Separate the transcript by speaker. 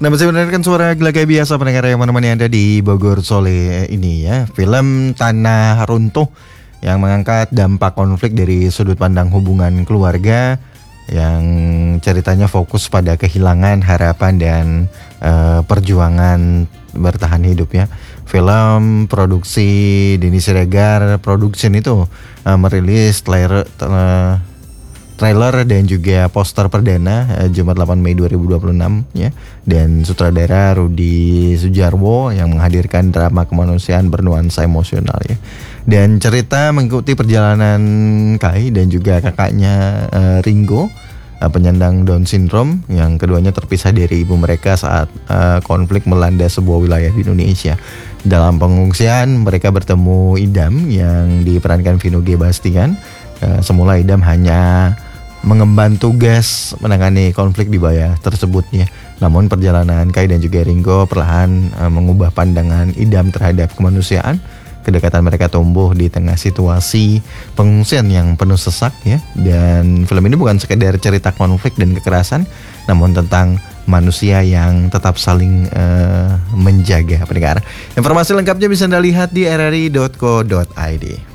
Speaker 1: Nah, masih mendengarkan suara gila kayak biasa pendengar yang menemani Anda di Bogor Sole ini ya. Film Tanah Runtuh yang mengangkat dampak konflik dari sudut pandang hubungan keluarga, yang ceritanya fokus pada kehilangan harapan dan perjuangan bertahan hidup ya. Film produksi Denny Siregar Production itu merilis trailer dan juga poster perdana Jumat 8 Mei 2026 ya, dan sutradara Rudi Sujarwo yang menghadirkan drama kemanusiaan bernuansa emosional ya. Dan cerita mengikuti perjalanan Kai dan juga kakaknya Ringo, penyandang Down syndrome, yang keduanya terpisah dari ibu mereka saat konflik melanda sebuah wilayah di Indonesia. Dalam pengungsian mereka bertemu Idam yang diperankan Vino G. Bastian. Semula Idam hanya mengemban tugas menangani konflik di wilayah tersebutnya. Namun perjalanan Kai dan juga Ringo perlahan mengubah pandangan Idam terhadap kemanusiaan. Kedekatan mereka tumbuh di tengah situasi pengungsian yang penuh sesak ya. Dan film ini bukan sekedar cerita konflik dan kekerasan, namun tentang manusia yang tetap saling menjaga pendengar. Informasi lengkapnya bisa Anda lihat di rri.co.id.